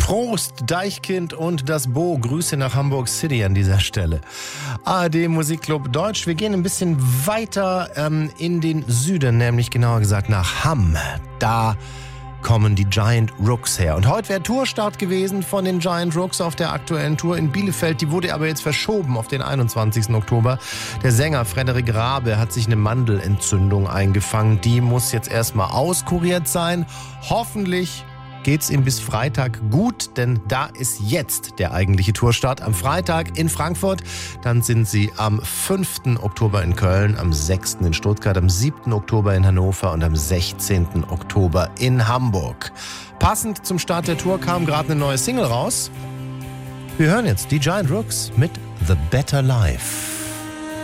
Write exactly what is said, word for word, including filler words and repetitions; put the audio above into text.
Prost, Deichkind und das Bo. Grüße nach Hamburg City an dieser Stelle. A R D Musikclub Deutsch. Wir gehen ein bisschen weiter ähm, in den Süden, nämlich genauer gesagt nach Hamm. Da kommen die Giant Rooks her. Und heute wäre Tourstart gewesen von den Giant Rooks auf der aktuellen Tour in Bielefeld. Die wurde aber jetzt verschoben auf den einundzwanzigsten Oktober. Der Sänger Frederik Raabe hat sich eine Mandelentzündung eingefangen. Die muss jetzt erstmal auskuriert sein. Hoffentlich geht's ihm bis Freitag gut, denn da ist jetzt der eigentliche Tourstart. Am Freitag in Frankfurt, dann sind sie am fünften Oktober in Köln, am sechsten in Stuttgart, am siebten Oktober in Hannover und am sechzehnten Oktober in Hamburg. Passend zum Start der Tour kam gerade eine neue Single raus. Wir hören jetzt die Giant Rooks mit The Better Life.